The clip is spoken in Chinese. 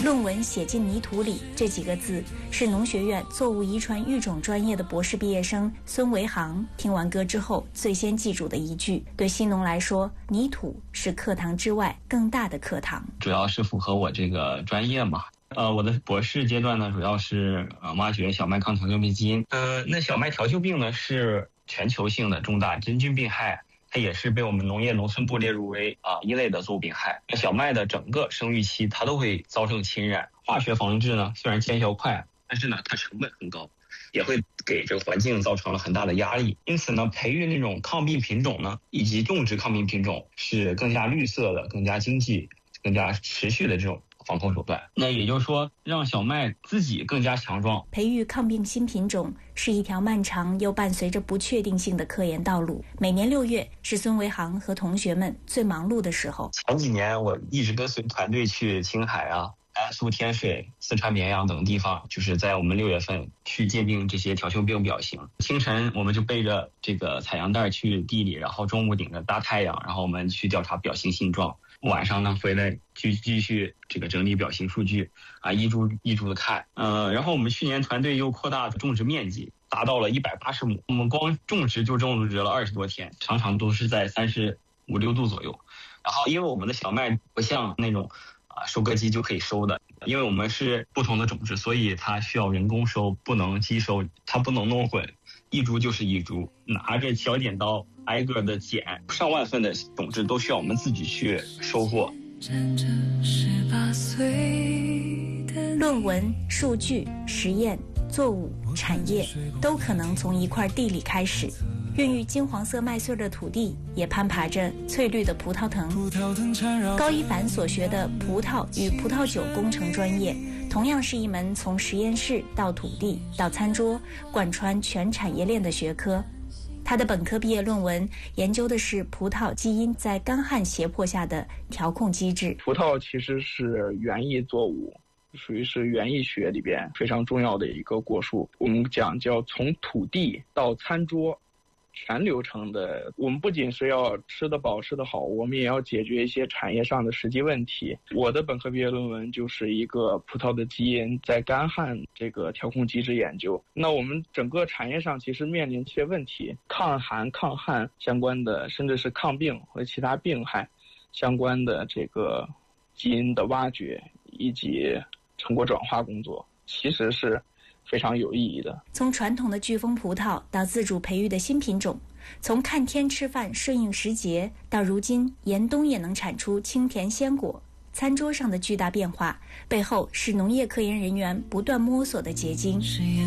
论文写进泥土里这几个字，是农学院作物遗传育种专业的博士毕业生孙维航听完歌之后最先记住的一句。对新农来说，泥土是课堂之外更大的课堂。 主要是符合我这个专业嘛。我的博士阶段呢，主要是挖掘小麦抗调休病基因。那小麦调休病呢是全球性的重大真菌病害，它也是被我们农业农村部列入为一类的作物病害。那小麦的整个生育期它都会遭受侵染。化学防治呢虽然见效快，但是呢它成本很高，也会给这个环境造成了很大的压力。因此呢，培育那种抗病品种呢，以及种植抗病品种是更加绿色的、更加经济、更加持续的这种防控手段。那也就是说，让小麦自己更加强壮。 培育抗病新品种是一条漫长又伴随着不确定性的科研道路。每年6月是孙维航和同学们最忙碌的时候。 前几年我一直跟随团队去青海甘肃天水、四川绵阳等地方，就是在我们6月份去鉴定这些调休病表型。清晨我们就背着这个采样袋去地里，然后中午顶着大太阳，然后我们去调查表型性状。晚上呢回来继续这个整理表型数据一株的看。然后我们去年团队又扩大种植面积，达到了180亩。我们光种植就种植了20多天，常常都是在35、6度左右。然后因为我们的小麦不像那种收割机就可以收的，因为我们是不同的种子，所以它需要人工收，不能机收，它不能弄混，一株就是一株，拿着小剪刀挨个的剪，上万份的种子都需要我们自己去收获。 论文、数据、实验、作物、产业都可能从一块地里开始。孕育金黄色麦穗的土地也攀爬着翠绿的葡萄藤。高一凡所学的葡萄与葡萄酒工程专业，同样是一门从实验室到土地到餐桌贯穿全产业链的学科。他的本科毕业论文研究的是葡萄基因在干旱胁迫下的调控机制。 葡萄其实是园艺作物，属于是园艺学里边非常重要的一个果树。我们讲叫从土地到餐桌全流程的，我们不仅是要吃得饱吃得好，我们也要解决一些产业上的实际问题。我的本科毕业论文就是一个葡萄的基因在干旱这个调控机制研究。那我们整个产业上其实面临一些问题，抗寒抗旱相关的，甚至是抗病和其他病害相关的这个基因的挖掘以及成果转化工作，其实是非常有意义的。 从传统的巨峰葡萄到自主培育的新品种，从看天吃饭顺应时节到如今严冬也能产出清甜鲜果，餐桌上的巨大变化背后是农业科研人员不断摸索的结晶。